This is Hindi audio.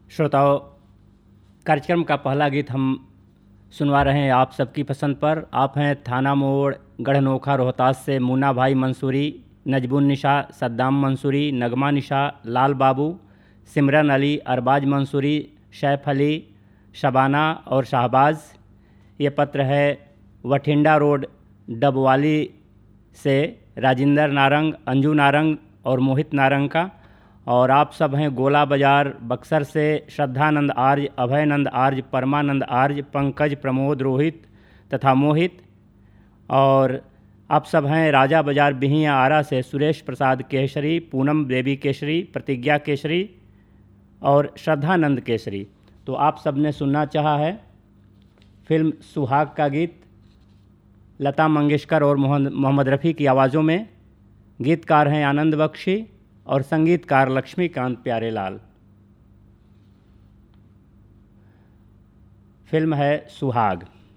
श्रोताओं, कार्यक्रम का पहला गीत हम सुनवा रहे हैं आप सबकी पसंद पर। आप हैं थाना मोड़ गढ़नोखा रोहतास से मुन्ना भाई मंसूरी, नजबुन निशा, सद्दाम मंसूरी, नगमा निशा, लाल बाबू, सिमरन अली, अरबाज मंसूरी, शैफ अली, शबाना और शाहबाज। ये पत्र है वठिंडा रोड डबवाली से राजिंदर नारंग, अंजू नारंग और मोहित नारंग का। और आप सब हैं गोला बाज़ार बक्सर से श्रद्धानंद आर्य, अभयनंद आर्य, परमानंद आर्य, पंकज, प्रमोद, रोहित तथा मोहित। और आप सब हैं राजा बाज़ार बिहिया आरा से सुरेश प्रसाद केसरी, पूनम देवी केसरी, प्रतिज्ञा केसरी और श्रद्धानंद केसरी। तो आप सब ने सुनना चाहा है फिल्म सुहाग का गीत लता मंगेशकर और मोहम्मद रफ़ी की आवाज़ों में। गीतकार हैं आनंद बख्शी और संगीतकार लक्ष्मीकांत प्यारेलाल। फिल्म है सुहाग।